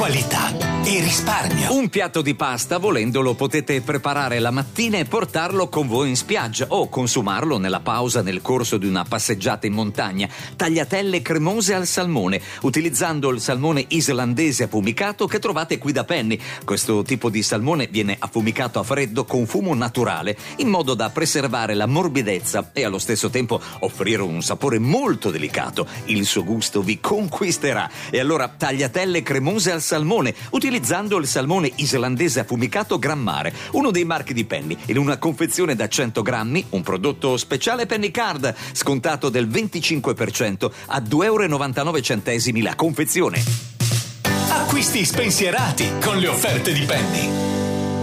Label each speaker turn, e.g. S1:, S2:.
S1: qualità e risparmio.
S2: Un piatto di pasta, volendolo, potete preparare la mattina e portarlo con voi in spiaggia o consumarlo nella pausa nel corso di una passeggiata in montagna. Tagliatelle cremose al salmone, utilizzando il salmone islandese affumicato che trovate qui da Penny. Questo tipo di salmone viene affumicato a freddo con fumo naturale, in modo da preservare la morbidezza e allo stesso tempo offrire un sapore molto delicato. Il suo gusto vi conquisterà. E allora tagliatelle cremose al salmone, utilizzando il salmone islandese affumicato Gran Mare, uno dei marchi di Penny, in una confezione da 100 grammi, un prodotto speciale Penny Card, scontato del 25% a €2,99 la confezione.
S1: Acquisti spensierati con le offerte di Penny.